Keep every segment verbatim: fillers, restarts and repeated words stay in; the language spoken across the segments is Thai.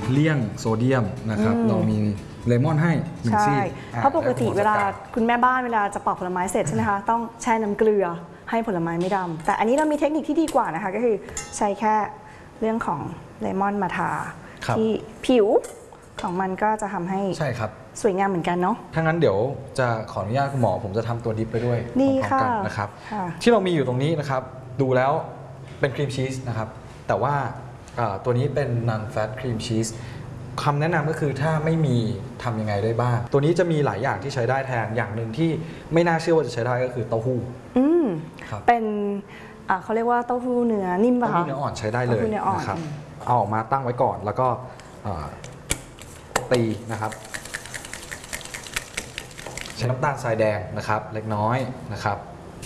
เลี่ยงโซเดียมนะครับเรามีเลมอนให้หนึ่งซีกเพราะปกติเวลาคุณแม่บ้านเวลาจะปอกผลไม้เสร็จใช่ไหมคะต้องแช่น้ำเกลือให้ผลไม้ไม่ดำแต่อันนี้เรามีเทคนิคที่ดีกว่านะคะก็คือใช้แค่เรื่องของเลมอนมาทาที่ผิวของมันก็จะทำให้ใช่ครับสวยงามเหมือนกันเนาะถ้างั้นเดี๋ยวจะขออนุญาตคุณหมอผมจะทำตัวดิปไปด้วยดีค่ะนะครับที่เรามีอยู่ตรงนี้นะครับดูแล้วเป็นครีมชีสนะครับแต่ว่าตัวนี้เป็น non fat cream cheese คำแนะนำก็คือถ้าไม่มีทำยังไงได้บ้างตัวนี้จะมีหลายอย่างที่ใช้ได้แทนอย่างหนึ่งที่ไม่น่าเชื่อว่าจะใช้ได้ก็คือเต้าหู้อืมเป็นเขาเรียกว่าเต้าหู้เนื้อนิ่มป่ะคะเต้าหู้เนื้ออ่อนใช้ได้เลยนะครับเอาออกมาตั้งไว้ก่อนแล้วก็ตีนะครับใช้น้ำตาลทรายแดงนะครับเล็กน้อยนะครับ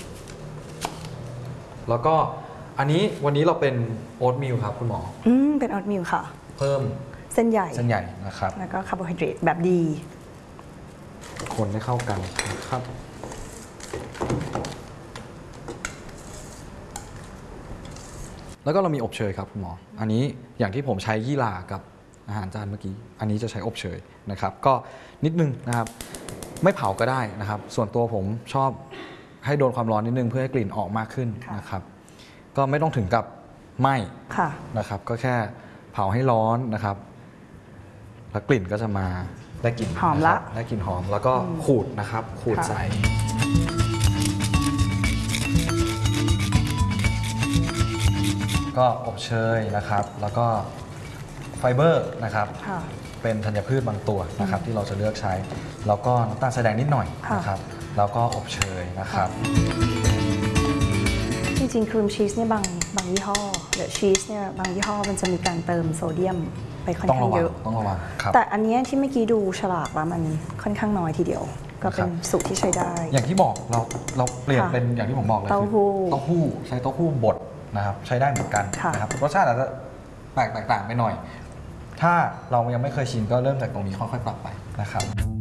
แล้วก็อันนี้วันนี้เราเป็นโอ๊ตมิลครับคุณหมออืมเป็นโอ๊ตมิลค่ะเพิ่มเส้นใหญ่เส้นใหญ่นะครับแล้วก็คาร์โบไฮเดรตแบบดีคนให้เข้ากันนะครับแล้วก็เรามีอบเชยครับคุณหมออันนี้อย่างที่ผมใช้ยี่หร่ากับอาหารจานเมื่อกี้อันนี้จะใช้อบเชยนะครับก็นิดนึงนะครับไม่เผาก็ได้นะครับส่วนตัวผมชอบให้โดนความร้อนนิดนึงเพื่อให้กลิ่นออกมากขึ้นนะครับก็ไม่ต้องถึงกับไหม้นะครับก็แค่เผาให้ร้อนนะครับแล้วกลิ่นก็จะมาได้กลิ่นหอมละได้กลิ่นหอมแล้วก็ขูดนะครับขูดใส่ก็อบเชยนะครับแล้วก็ไฟเบอร์นะครับเป็นธัญพืชบางตัวนะครับที่เราจะเลือกใช้แล้วก็น้ำตาลทรายแดงนิดหน่อยนะครับแล้วก็อบเชยนะครับจริงๆครีมชีสเนี่ยบางบางยี่ห้อหรือชีสเนี่ยบางยี่ห้อมันจะมีการเติมโซเดียมไปค่อนข้างเยอะต้องระวังครับแต่อันนี้ที่เมื่อกี้ดูฉลากว่ามันค่อนข้างน้อยทีเดียวก็เป็นสูตรที่ใช้ได้อย่างที่บอกเราเราเปลี่ยนเป็นอย่างที่ผมบอกเลยเต้าหู้เต้าหู้ใช้เต้าหู้บดนะครับใช้ได้เหมือนกันนะครับรสชาติอาจจะแตกต่างไปหน่อยถ้าเรายังไม่เคยชิมก็เริ่มจากตรงนี้ค่อยๆปรับไปนะครับ